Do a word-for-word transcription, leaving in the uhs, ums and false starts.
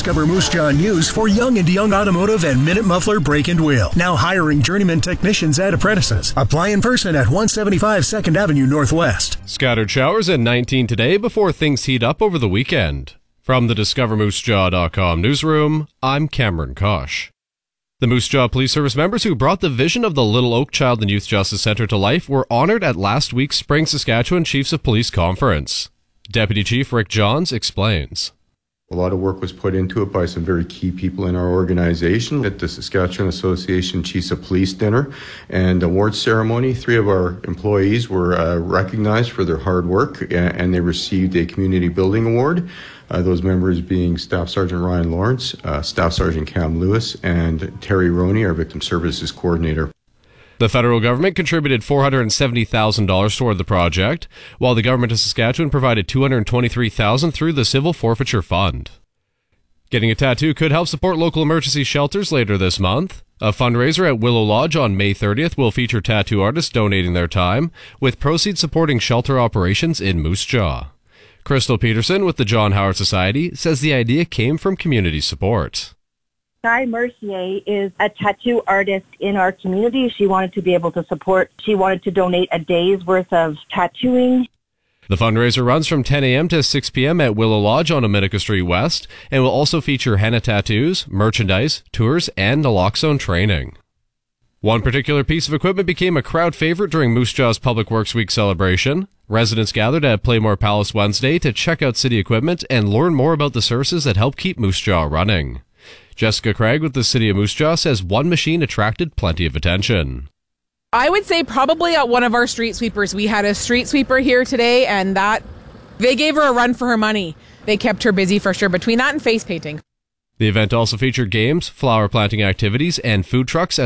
Discover Moose Jaw News for Young and Young Automotive and Minute Muffler Brake and Wheel. Now hiring journeyman technicians and apprentices. Apply in person at one seventy-five second Avenue Northwest. Scattered showers at nineteen today before things heat up over the weekend. From the Discover Moose Jaw dot com newsroom, I'm Cameron Kosh. The Moose Jaw Police Service members who brought the vision of the Little Oak Child and Youth Justice Center to life were honored at last week's Spring Saskatchewan Chiefs of Police Conference. Deputy Chief Rick Johns explains. A lot of work was put into it by some very key people in our organization at the Saskatchewan Association Chiefs of Police dinner and awards ceremony. Three of our employees were uh, recognized for their hard work, and they received a community building award. Uh, those members being Staff Sergeant Ryan Lawrence, uh, Staff Sergeant Cam Lewis, and Terry Roney, our Victim Services Coordinator. The federal government contributed four hundred seventy thousand dollars toward the project, while the government of Saskatchewan provided two hundred twenty-three thousand dollars through the Civil Forfeiture Fund. Getting a tattoo could help support local emergency shelters later this month. A fundraiser at Willow Lodge on May thirtieth will feature tattoo artists donating their time, with proceeds supporting shelter operations in Moose Jaw. Crystal Peterson with the John Howard Society says the idea came from community support. Guy Mercier is a tattoo artist in our community. She wanted to be able to support. She wanted to donate a day's worth of tattooing. The fundraiser runs from ten a.m. to six p.m. at Willow Lodge on Ominica Street West and will also feature henna tattoos, merchandise, tours, and naloxone training. One particular piece of equipment became a crowd favorite during Moose Jaw's Public Works Week celebration. Residents gathered at Playmore Palace Wednesday to check out city equipment and learn more about the services that help keep Moose Jaw running. Jessica Craig with the City of Moose Jaw says one machine attracted plenty of attention. I would say probably at one of our street sweepers. We had a street sweeper here today, and that they gave her a run for her money. They kept her busy for sure, between that and face painting. The event also featured games, flower planting activities, and food trucks